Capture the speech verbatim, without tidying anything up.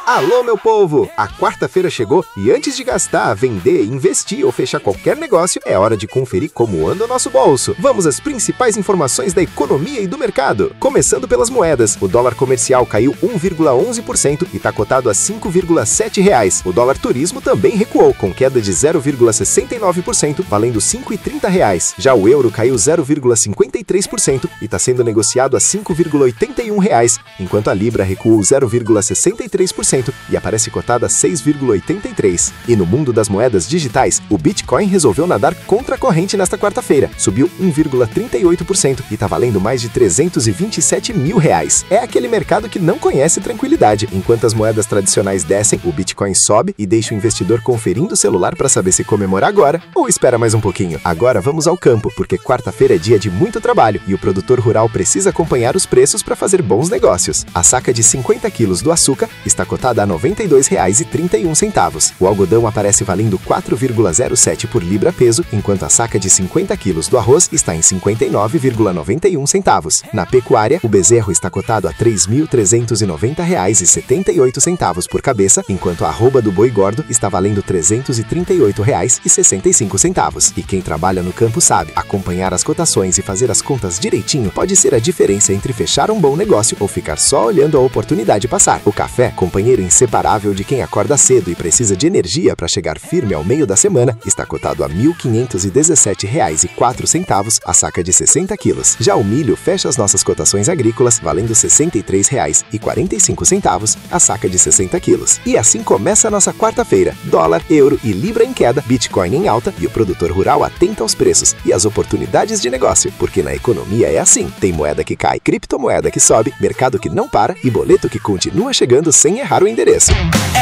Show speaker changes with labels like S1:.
S1: Alô, meu povo! A quarta-feira chegou e antes de gastar, vender, investir ou fechar qualquer negócio, é hora de conferir como anda o nosso bolso. Vamos às principais informações da economia e do mercado. Começando pelas moedas, o dólar comercial caiu um vírgula onze por cento e está cotado a cinco vírgula sete reais. O dólar turismo também recuou, com queda de zero vírgula sessenta e nove por cento, valendo cinco vírgula trinta reais. Já o euro caiu zero vírgula cinquenta e três por cento e está sendo negociado a cinco vírgula oitenta e um reais, enquanto a libra recuou zero vírgula sessenta e três por cento e aparece cotada a seis vírgula oitenta e três. E no mundo das moedas digitais, o Bitcoin resolveu nadar contra a corrente nesta quarta-feira. Subiu um vírgula trinta e oito por cento e está valendo mais de trezentos e vinte e sete mil reais. É aquele mercado que não conhece tranquilidade. Enquanto as moedas tradicionais descem, o Bitcoin sobe e deixa o investidor conferindo o celular para saber se comemorar agora ou espera mais um pouquinho. Agora vamos ao campo, porque quarta-feira é dia de muito trabalho e o produtor rural precisa acompanhar os preços para fazer bons negócios. A saca de cinquenta quilos do açúcar está cotada a noventa e dois reais e trinta e um centavos. O algodão aparece valendo quatro vírgula zero sete por libra peso, enquanto a saca de cinquenta quilos do arroz está em cinquenta e nove vírgula noventa e um centavos. Na pecuária, o bezerro está cotado a três mil trezentos e noventa reais e setenta e oito centavos por cabeça, enquanto a arroba do boi gordo está valendo trezentos e trinta e oito reais e sessenta e cinco centavos. E quem trabalha no campo sabe, acompanhar as cotações e fazer as contas direitinho pode ser a diferença entre fechar um bom negócio ou ficar só olhando a oportunidade passar. O café, companheiro inseparável de quem acorda cedo e precisa de energia para chegar firme ao meio da semana, está cotado a mil quinhentos e dezessete reais e quatro centavos a saca de sessenta quilos. Já o milho fecha as nossas cotações agrícolas valendo sessenta e três reais e quarenta e cinco centavos a saca de sessenta quilos. E assim começa a nossa quarta-feira. Dólar, euro e libra em queda, Bitcoin em alta e o produtor rural atento aos preços e às oportunidades de negócio, porque na economia é assim. Tem moeda que cai, criptomoeda que sobe, mercado que não para e boleto que continua chegando sem errar o endereço.